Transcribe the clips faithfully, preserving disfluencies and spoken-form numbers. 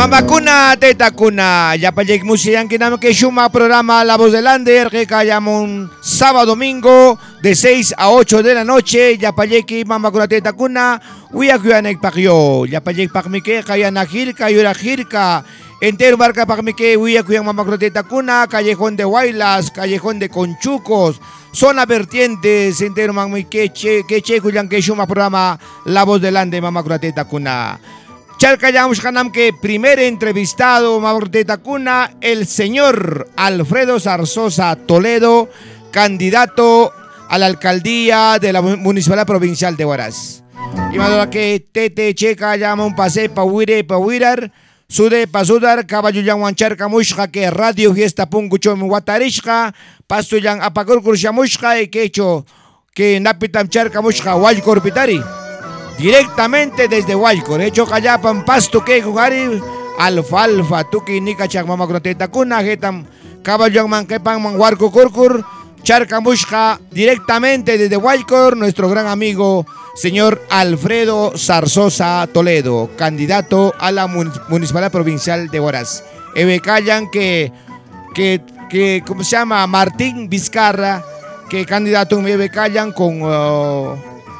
Mamakuna, tetakuna, ya payek musiyan kinam que shuma programa La Voz del Lander que callamos sábado domingo de seis a ocho de la noche, ya payeki mamakuna tetakuna, uya kuyanek pakyo, ya payek pakmike kaya nakirka yura jirka, entero barca pakmike uya kuyan mamakuna tetakuna, callejón de Huaylas, callejón de Conchucos, zona vertientes, entero mamike che que che kuyan que shuma programa La Voz del Lander mamakuna tetakuna. Chalcayamos Hanam que primer entrevistado Maurtetacuna, el señor Alfredo Zarzosa Toledo, candidato a la alcaldía de la Municipalidad Provincial de Huaraz. Y más que tete checa llama un pase pa huire pa huirar, sude pa sudar, caballo yang wancharca mushka que radio fiesta pungucho mi guatarishka, pasto yang apagor kurshamushka y que hecho que napitam charca mushka walcor pitari. Directamente desde Huaycor, hecho Cayapan, Pasto, que Jugari, Alfalfa, Tuki, Nika, Chacmama, Groteta, Cuna, Getam, Caballón, Manquepan, Manguarco, Curcur, Charcamushka, directamente desde Huaycor, nuestro gran amigo, señor Alfredo Zarzosa Toledo, candidato a la Municipalidad Provincial de Huaraz. Eve callan que, que, que, ¿cómo se llama? Martín Vizcarra, que candidato en Eve callan con uh,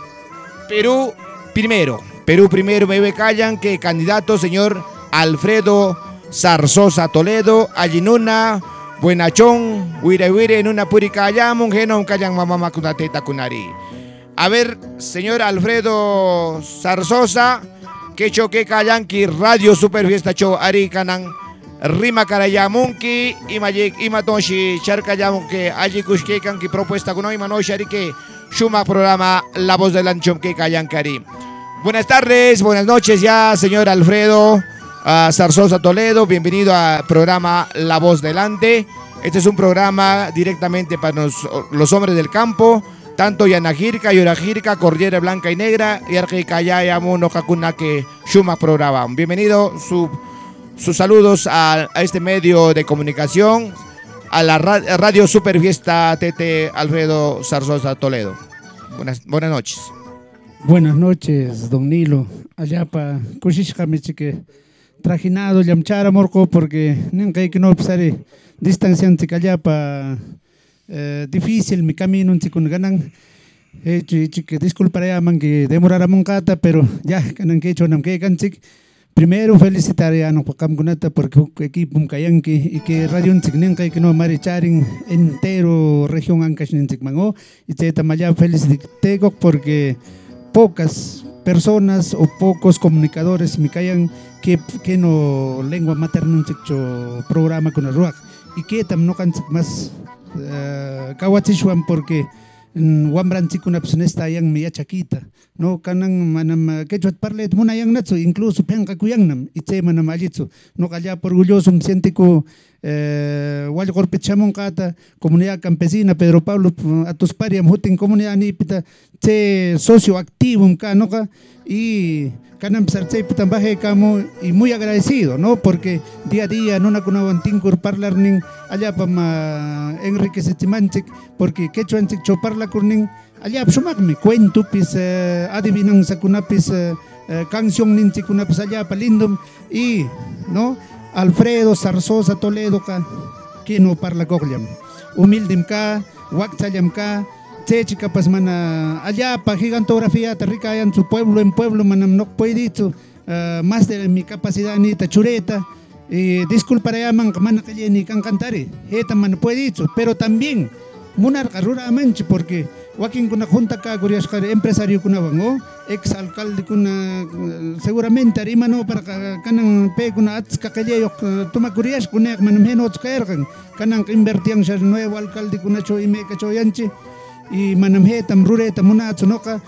Perú. Primero, Perú primero, me callan que candidato señor Alfredo Zarzosa Toledo, Allinuna, Buenachón, Huire Huire, en una puricayamon, genon callan mamá kunateta kunari. A ver, señor Alfredo Zarzosa, que choque callan que Radio Super Fiesta Show Ari Canan, Rima Karayamunki, Imayek, Imatoshi, Charkayamun que allí kushkekan que propuesta con hoy mano shari que Shuma programa La Voz del Anchom que callan cari. Buenas tardes, buenas noches ya, señor Alfredo uh, Zarzosa Toledo. Bienvenido al programa La Voz Delante. Este es un programa directamente para los, los hombres del campo, tanto Yanajirka, Yorajirka, Cordillera Blanca y Negra, y Arjikaya, Mono, Hakuna, que Shuma programa. Bienvenido, su, sus saludos a, a este medio de comunicación, a la ra Radio Super Fiesta T T Alfredo Zarzosa Toledo. Buenas, buenas noches. Buenas noches, don Nilo. Allá para Kushishkamichike, trajinado, llamchara morco, porque nunca hay que no pasar distanciante allá para eh, difícil mi camino, un chico ganan. Eh, chique, disculparé man que demorara moncata, pero ya ganan que hecho, no que ganchik. Primero felicitar a no Pacamgunata porque equipo un cayanqui y que radio un chignenca y que no maricharin entero región ancash mango y te tamaya felicitego porque pocas personas o pocos comunicadores me callan que que no lengua materna un chicho programa con el ruach y que tam no can más kawachishwan porque Wambran chikuna psunesta yang miya chakita no kanang manam quechua parlet muna yang natsu incluso penka kuyangnam itse manam alitsu no kaya orgulloso me siento ko wal gorpechamon kata comunidad campesina Pedro Pablo Atuspariam hutin comunidad ni pita che socio activo ka no ka y kanam sarche pitambaje kamo y muy agradecido no porque día a día no na kunawantin kur parlar ning allá pama Enrique Setimanchik porque quechua anchik choparla kurning allá sumakme cuento pis uh, adivinan sakunapis uh, uh, canción ninchi kunapis allá palindum y no Alfredo Zarzosa Toledo ka que no parla gogliam humildim ka wakchayam ka chechica pas mana allá pa gigantografía tarricayan su pueblo en pueblo manam no puede dicho uh, más de mi capacidad ni tachureta y disculparé a man mana calle ni can cantare eta man puede dicho pero también monarca rura manche porque wakin kuna junta ka curias empresario kuna bango ex alcalde kuna seguramente arima no para kanang pe kuna atska calle yok toma curias kuna manam heno tskaergan kanang invertiang sa nuevo alcalde kuna cho ime ka cho yanchi y manam he tam rure tam muna tsunoka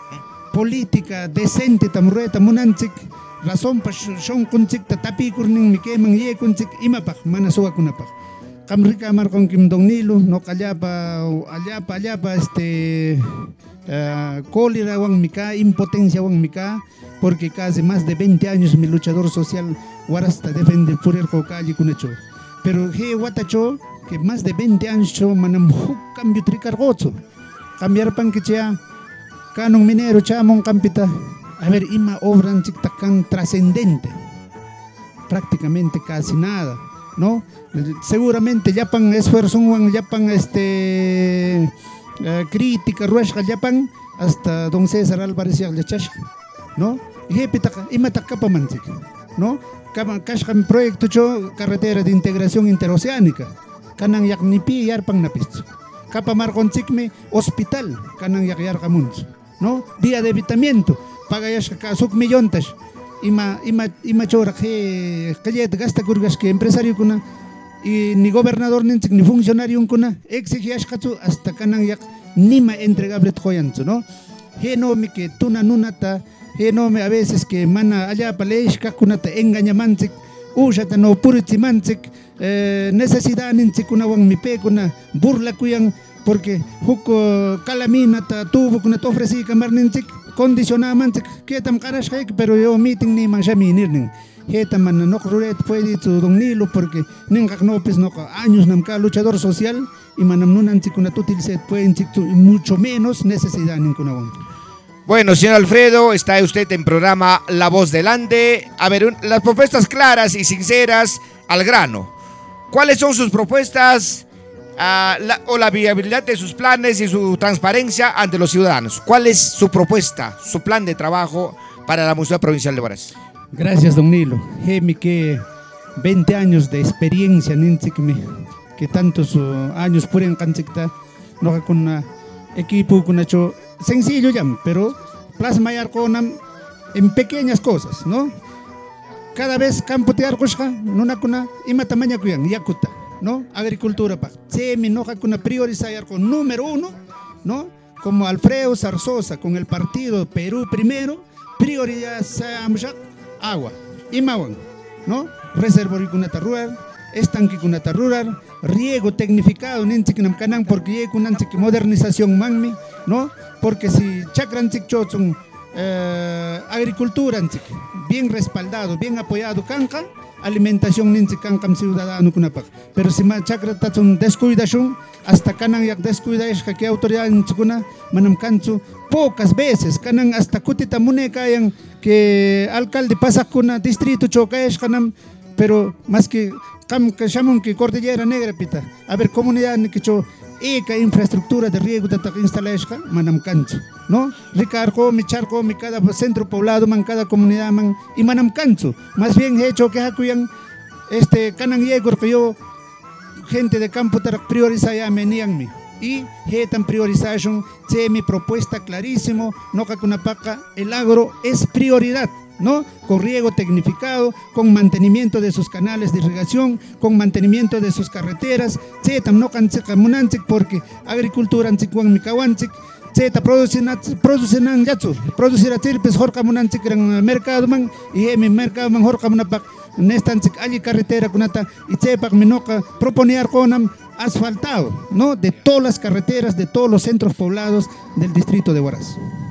política decente tam rure tam munanchik razón pa shon kunchik tatapi kurning mike mang ye kunchik imapak manasuwa kunapak Kamrika Marcon Kim Don Nilo, no callapa, allapa, allapa, este, uh, cólera wang mica, impotencia wang mica, porque casi más de veinte años mi luchador social, Huarasta defende Furer Cocalle Cunecho. Pero he Watacho, que más de veinte años, manam cambio tricargozo, cambiar panquichea, canon minero, chamon campita, a ver, ima obran chictacan trascendente. prácticamente casi nada, ¿no? Seguramente yapan esfuerzo, yapan este, uh, crítica, ruesca, yapan hasta don César Álvarez Yaglechach, ¿no? Y hepita, imatacapa manzik, ¿no? Kashkam proyecto cho carretera de integración interoceánica, kanan yak nipi yarpan napis. Capa marconchikme hospital, kanan yak yarkamunch, ¿no? Día de evitamiento, paga yashka suk millontas, ima ima ima chora que callet gasta kurgas que empresario kuna y ni gobernador ni ni funcionario kuna exige yashkatu hasta kanan yak nima entregable tjoyancho, ¿no? He no me que tuna nunata he no me a veces que mana allá paleishka kunata engañamanchik ushata no purichimanchik eh, necesidad ninchik kuna wan mi pe kuna burla kuyan porque huko kalaminata tuvo kunata ofrecí kamar ninchik condicionamanchik que tam karash hek pero yo meeting ni man shami nirning he tam man no ruret puede tu don Nilo porque ningak no pes no años namka luchador social y manam nunanchik kuna tutil set pueden chik mucho menos necesidad ninkuna wan. Bueno, señor Alfredo, está usted en programa La Voz del Ande. A ver, un, las propuestas claras y sinceras al grano. ¿Cuáles son sus propuestas uh, la, o la viabilidad de sus planes y su transparencia ante los ciudadanos? ¿Cuál es su propuesta, su plan de trabajo para la Municipalidad Provincial de Huaraz? Gracias, don Nilo. Hemi que veinte años de experiencia, que tantos uh, años pueden canchicta, no con una equipo con hecho sencillo ya, pero plasmar con en pequeñas cosas, ¿no? Cada vez campo te arcoshka, no na kuna ima tamaña kuyan yakuta, ¿no? Agricultura pa, semi no kuna priorizar con número uno, ¿no? Como Alfredo Zarzosa con el partido Perú Primero, prioridad agua, imawan, ¿no? Reservorio kunata rural, estanque kunata rural, riego tecnificado ninchik nam kanan porque ye kunanchik modernización manmi, ¿no? Porque si chakranchik chochun eh, agricultura anchik bien respaldado, bien apoyado kanka, alimentación ninchik kankam ciudadano kunapak. Pero si ma chakra tachun descuidación, hasta kanan yak descuidashka que autoridad ninchikuna manam kanchu pocas veces kanan hasta kutita mune kayan que alcalde pasakuna distrito chokaesh kanam, pero más que Cam que llaman que Cordillera Negra pita. A ver, comunidad ni que cho eka infraestructura de riego de instalación manam cancho, ¿no? Ricarco, mi charco, mi cada centro poblado man cada comunidad man y manam cancho. Más bien hecho que hakuyan este canan yegor que yo gente de campo tarak prioriza ya menian mi. Y hetan priorización, che mi propuesta clarísimo, no paca el agro es prioridad, ¿no? Con riego tecnificado, con mantenimiento de sus canales de irrigación, con mantenimiento de sus carreteras, chetam no canchecamunanchik porque agricultura anchikwan mikawanchik, cheta producen producen yatsu, producir a tirpes jorkamunanchik en el mercado man y en mi mercado man jorkamunapak nestanchik allí carretera kunata y chepak minoka proponer conam asfaltado, ¿no? De todas las carreteras, de todos los centros poblados del distrito de Huaraz.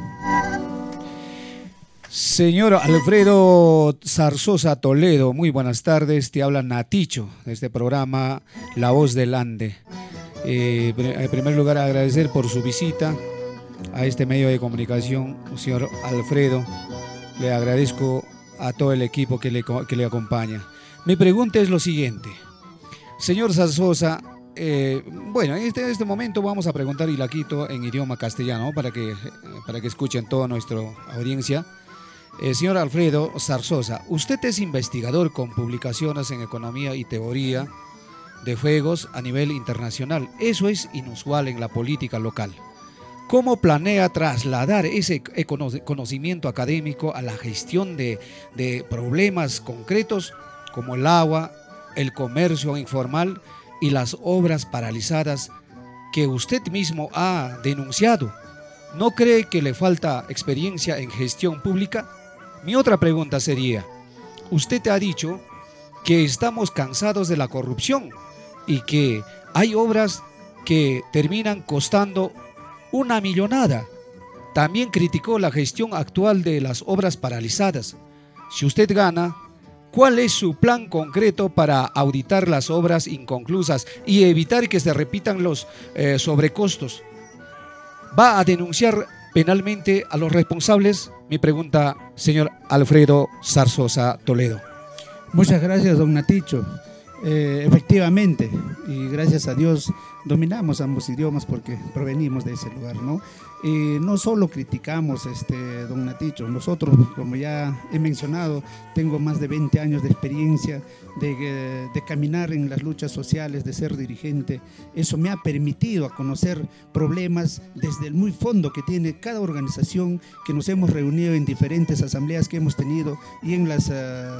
Señor Alfredo Zarzosa Toledo, muy buenas tardes, te habla Naticho de este programa La Voz del Ande. Eh, en primer lugar, agradecer por su visita a este medio de comunicación, señor Alfredo. Le agradezco a todo el equipo que le, que le acompaña. Mi pregunta es lo siguiente. Señor Zarzosa, eh, bueno, en este, en este momento vamos a preguntar y la quito en idioma castellano para que, para que escuchen toda nuestra audiencia. Eh, señor Alfredo Zarzosa, usted es investigador con publicaciones en economía y teoría de juegos a nivel internacional. Eso es inusual en la política local. ¿Cómo planea trasladar ese conocimiento académico a la gestión de, de problemas concretos como el agua, el comercio informal y las obras paralizadas que usted mismo ha denunciado? ¿No cree que le falta experiencia en gestión pública? Mi otra pregunta sería, usted ha dicho que estamos cansados de la corrupción y que hay obras que terminan costando una millonada. También criticó la gestión actual de las obras paralizadas. Si usted gana, ¿cuál es su plan concreto para auditar las obras inconclusas y evitar que se repitan los eh, sobrecostos? ¿Va a denunciar penalmente a los responsables? Mi pregunta, señor Alfredo Zarzosa Toledo. Muchas gracias, don Naticho. Eh, efectivamente, y gracias a Dios dominamos ambos idiomas porque provenimos de ese lugar, ¿no? Y no solo criticamos, este, don Naticho, nosotros, como ya he mencionado, tengo más de veinte años de experiencia de, de caminar en las luchas sociales, de ser dirigente. Eso me ha permitido a conocer problemas desde el muy fondo que tiene cada organización, que nos hemos reunido en diferentes asambleas que hemos tenido y en las,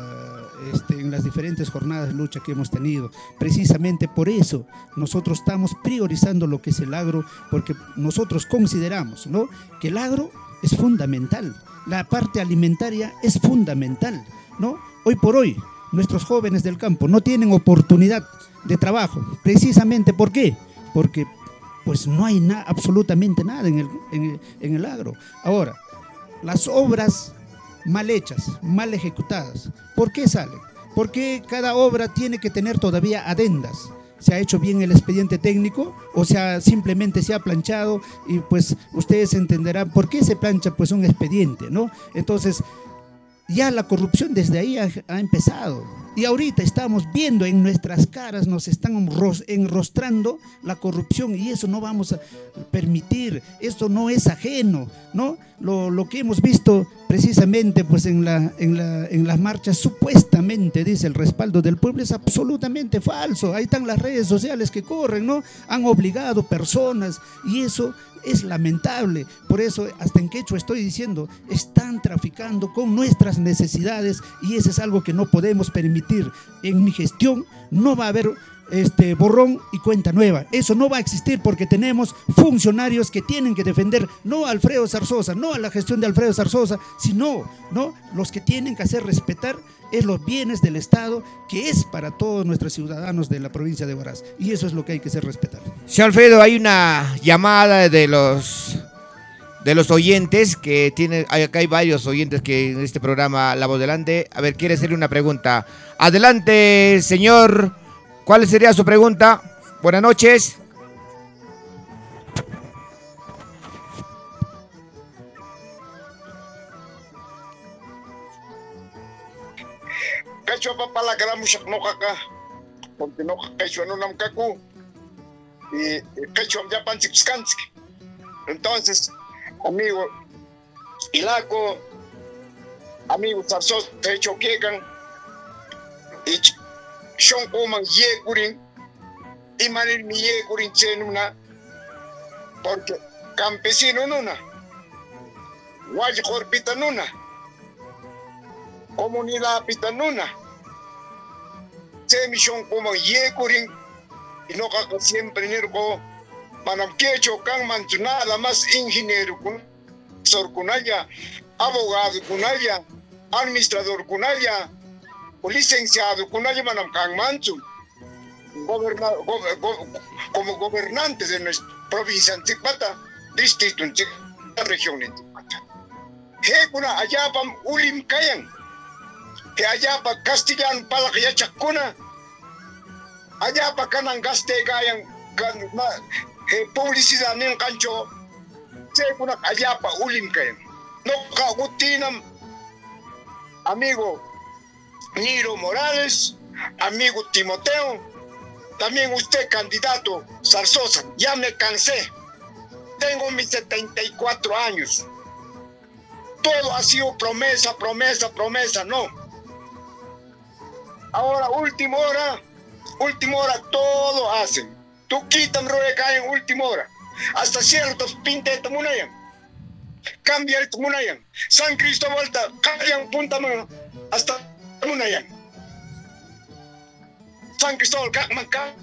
uh, este, en las diferentes jornadas de lucha que hemos tenido. Precisamente por eso nosotros estamos priorizando lo que es el agro, porque nosotros consideramos, ¿no?, que el agro es fundamental, la parte alimentaria es fundamental, ¿no? Hoy por hoy nuestros jóvenes del campo no tienen oportunidad de trabajo, precisamente ¿por qué? Porque pues no hay na absolutamente nada en el, en, en el agro. Ahora, las obras mal hechas, mal ejecutadas, ¿por qué salen? Porque cada obra tiene que tener todavía adendas. ¿Se ha hecho bien el expediente técnico o sea, simplemente se ha planchado? Y pues ustedes entenderán por qué se plancha pues un expediente, ¿no? Entonces ya la corrupción desde ahí ha, ha empezado. Y ahorita estamos viendo en nuestras caras, nos están enrostrando la corrupción y eso no vamos a permitir, esto no es ajeno, ¿no? Lo, lo que hemos visto precisamente pues en, la, en, la, en las marchas, supuestamente dice el respaldo del pueblo, es absolutamente falso. Ahí están las redes sociales que corren, ¿no? Han obligado personas y eso es lamentable. Por eso hasta en quechua estoy diciendo, están traficando con nuestras necesidades y eso es algo que no podemos permitir. En mi gestión no va a haber este, borrón y cuenta nueva. Eso no va a existir porque tenemos funcionarios que tienen que defender no a Alfredo Zarzosa, no a la gestión de Alfredo Zarzosa, sino, ¿no?, los que tienen que hacer respetar es los bienes del Estado, que es para todos nuestros ciudadanos de la provincia de Huaraz, y eso es lo que hay que hacer respetar. Señor Alfredo, hay una llamada de los de los oyentes que tiene, acá hay varios oyentes que en este programa La Voz del Ande. A ver, quiere hacerle una pregunta. Adelante, señor. ¿Cuál sería su pregunta? Buenas noches. Quechua papala karamushak no kaka, porque no quechua no nam kaku y quechua ya panchipskansk. Entonces, amigo Ilaco, amigo Zarzosa, hecho quegan y shon coman ye kurin y manil mi ye kurin chenuna, porque campesino nuna, guay jorpita nuna. Comunidad pitanuna se misión como yecurin y no caca siempre nirko manam quecho can manchunada más ingeniero kun sor kunaya abogado kunaya administrador kunaya o licenciado kunaya manam can manchu goberna go, go, como gobernantes de nuestra provincia Antipata, distrito Antipata, región Antipata. He kuna allá pam ulim kayan que allá para castellano para que ya chacuna allá para canan gaste gayan eh, publicidad en cancho se kuna allá para ulim kayan no cagutinam amigo Niro Morales, amigo Timoteo, también usted candidato Zarzosa, ya me cansé, tengo mis setenta y cuatro años, todo ha sido promesa, promesa, promesa, no. Ahora, última hora, última hora, todo hacen. Tú quitan caen en última hora. Hasta ciertos pintes de munayan. Cambia el munayan. San Cristóbal, cambian punta mano. Hasta munayan. San Cristóbal, manca.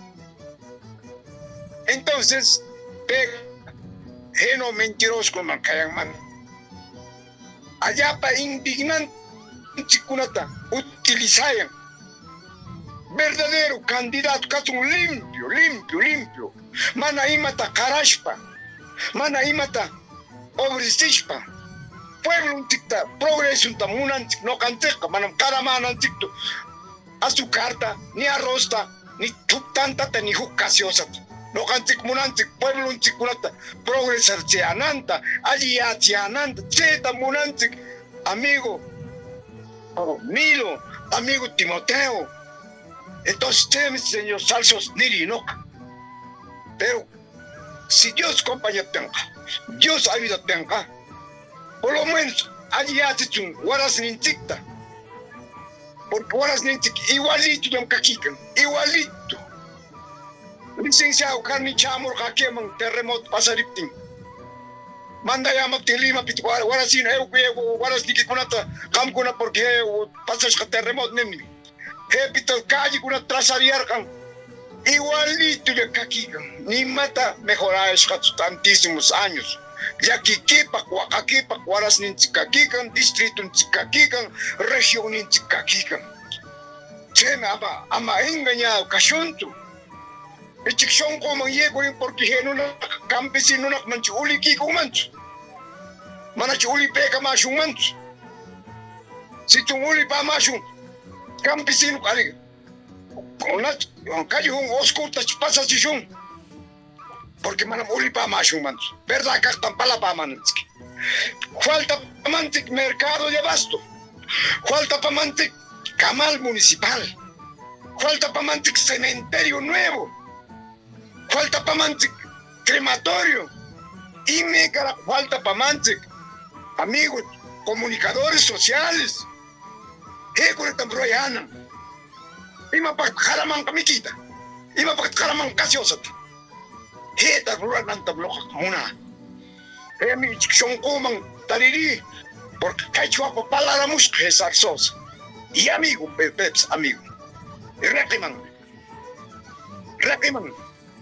Entonces, pega. Geno mentiroso con mancayan, man. Allá para indignante, chikunata, utilizayan. Verdadero candidato, caso limpio, limpio, limpio. Mana imata karashpa, mana imata obrisishpa. Pueblo un ticta, progreso un tamunantic, no canteca, manam caramananticto. A su carta, ni arrosta, ni tanta ni jucasiosa. No cantic munantic, pueblo un chiculata, progresar chiananta, allí a chiananta, cheta munantic, amigo. Oh, Milo, amigo Timoteo. Entonces, señor Salsos, Niri, no. Pero, si Dios acompaña tenga, Dios ayuda tenga, por lo menos, allí hace un guaras ninticta. Porque guaras nintic, igualito de un caquican, igualito. Licenciado Carni Chamor, Jaqueman, terremoto, pasariptin. Manda llama Lima, Pituar, guaras in, eu, eu, guaras niki kunata, cam kuna porque pasas que terremoto, nemi. Repito, calle kuna trasariar kan. Igualito de caquican, ni mata mejorar estos tantísimos años. Ya que Kipa, Huacaquipa, Guaras Ninchicaquican, Distrito Ninchicaquican, Región Ninchicaquican. Se me ama, ama engañado, cachonto. El chichón como llego porque en una campesina una manchuli kiko mancho. Manachuli pega más un mancho. Si tu uli pa más un campesino, cali. Con la calle un oscurta pasa chichón. Porque manam uli pa más un mancho. Verdad que están para pa manchki. Falta pamantic mercado de abasto. Falta pamantic camal municipal. Falta pamantic cementerio nuevo. Falta pamantic crematorio. Y me cara falta pamantic amigos, comunicadores sociales. Hekure tambroyana. Ima pa karaman kamikita. Ima pa karaman kasiosata. Heta rural nanta bloca una. He mi chikshon kuman tariri. Porque cachua pa palara musk hesar sos. Y amigo, peps, amigo. Requiman. Requiman.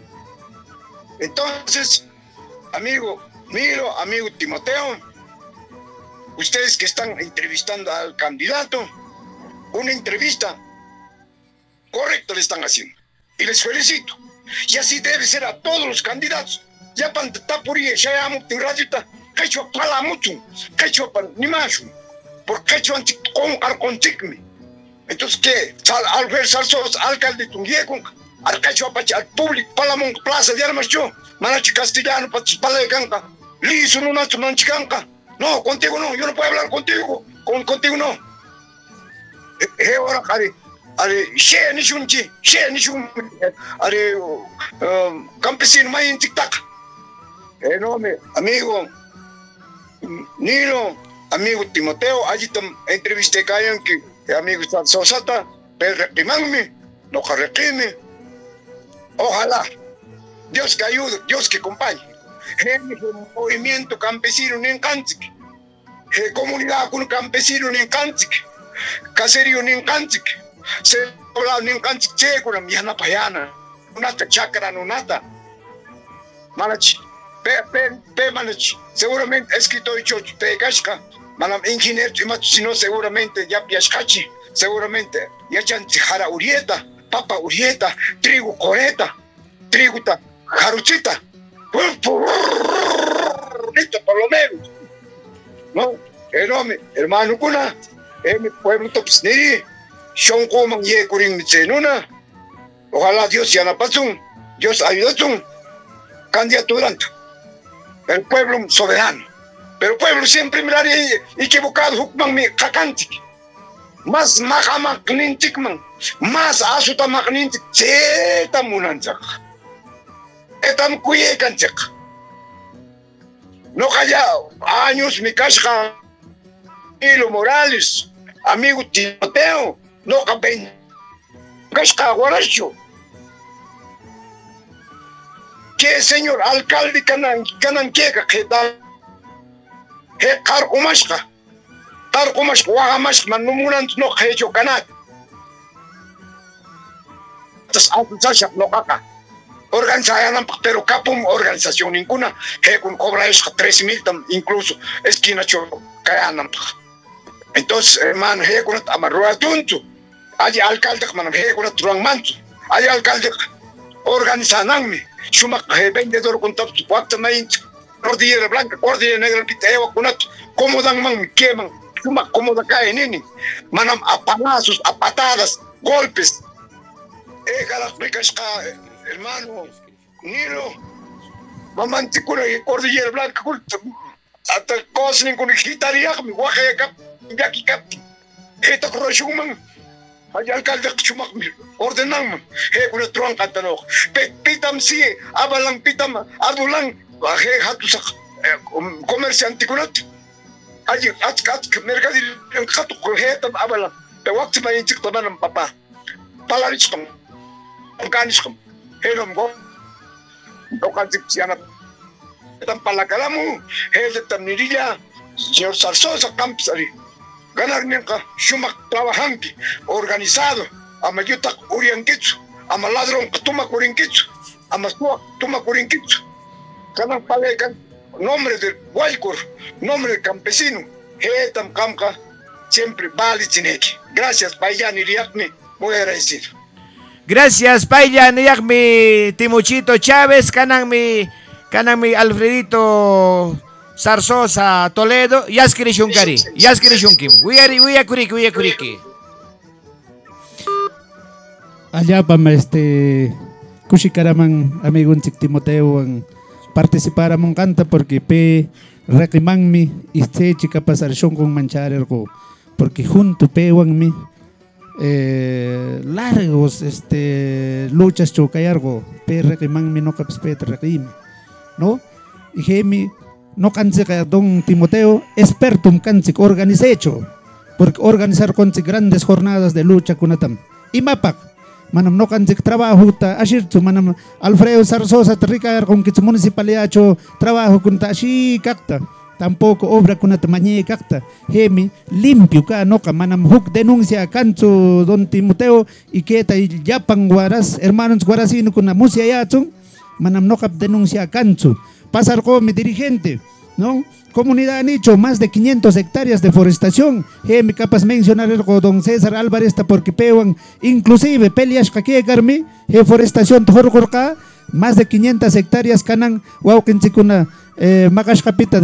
Entonces, amigo Miro, amigo Timoteo, ustedes que están entrevistando al candidato, una entrevista correcta le están haciendo. Y les felicito. Y así debe ser a todos los candidatos. Ya para tapuri, ya amo tu radio, cacho pala mucho, cacho para ni más, porque cacho anti con arconticme. Entonces, ¿qué? Al ver salsos, alcalde Tunguieco, al cacho apache, al público, palamón, plaza de armas yo, manachi castellano, pala de canca, liso, no nacho, manchicanca. No, contigo no, yo no puedo hablar contigo, con, contigo no. Eh, ahora, cari. Are she ni shunchi, she ni shun, are campesino más en tic-tac. Enorme, amigo Nilo, amigo Timoteo, allí tam entrevisté cayan que amigo Sosata, pero reprimanme, no reprime. Ojalá, Dios que ayude, Dios que acompañe. El movimiento campesino en Cantic, comunidad con campesino en Cantic, caserío en Cantic. Se habla en Cantic checo, la mía payana, unata chakra, unata. Manachi, pe, pe, pe, manachi, seguramente escrito y chocho, te casca, manam ingeniero, si no, seguramente ya piascachi, seguramente ya chanchijara urieta, papa urieta, trigo coreta, trigo jaruchita, por lo menos, no, enorme, hermano cuna, en mi pueblo topsniri. Shon Koman ye kuring mitsenuna. Ojalá Dios ya la pasun. Dios ayuda candidatura. El pueblo soberano. Pero el pueblo siempre miraría equivocado. Hukman mi kakantik. Más mahamak nintikman. Más asuta magnintik. Cheta munanchak. Etam kuye kanchak. No calla años mi casca. Hilo Morales. Amigo Timoteo. No caben. Casca guaracho. Que señor alcalde canan canan quega que da. He car umashka. Tar umashka wahamash manumunan no hecho canat. Tas atusasha no caca. Organización pero capum organización ninguna. He con cobra es tres mil incluso esquina cho cayanam. Entonces, hermano, he con amarroa tunto. Hay alcalde que man he con turang manto. Hay alcalde organizanangme. Suma he vendedor con top cuatro main. Cordillera blanca, cordillera negra, piteo con como dan man queman. Suma como da cae nini. Manam a palazos, a patadas, golpes. Eh, cada fricasca, hermano, Nilo. Mamanticura y cordillera blanca, hasta cosas con gitaria, mi guaje cap. Yaki cap, esta corrochuman, Hay alcalde chumak ordenan he kuna truan katano pitam si abalang pitam adulang he hatu sak comerciante kunat ay at kat merkadi katu he tam abalang pe waktu main cik taman papa palaris kam kanis kam he nom go dokan cik siana tam palakalamu he tam nirilla señor Zarzosa Campsari ganar nunca shumak trabajante organizado ama yutak uriankitsu ama ladrón tuma kurinkitsu ama suak tuma kurinkitsu ganar palekan nombre del Huaycor nombre del campesino hetam kamka siempre vale chineki. Gracias Payan Iriakmi, muy agradecido. Gracias Payan Iriakmi Timuchito Chávez, kanang mi kanang mi Alfredito Zarzosa Toledo, yaskiri shunkari, yaskiri shunkim. Uyari uya kuriki, uya kuriki. Allá para este kushikaraman amigo un Timoteo ang participar among canta porque pe reclaman mi este chica pasar shon con mancharer ko porque junto pe wang mi eh, largos este luchas chocayargo pe reclaman mi no capspet reclime, ¿no? Y mi no canse que don Timoteo expertum canse organizecho porque organizar con grandes jornadas de lucha kunatam y mapak manam no canse trabajo ta ashirtu manam Alfredo Zarzosa tricar con que municipalidad cho trabajo kunta ashi kakta tampoco obra kunata mañe kakta hemi limpio ka no ka manam huk denuncia cancho don Timoteo y que ta yapan guaras hermanos guarasino kuna musia yachung manam no kap denuncia cancho. Pasar con mi dirigente, ¿no? Comunidad han hecho más de quinientas hectáreas de forestación. He me capas mencionar el don César Álvarez porque pewan inclusive peleas que garmi he forestación tojorcorca más de quinientas hectáreas canan wow que en chikuna eh, magas capita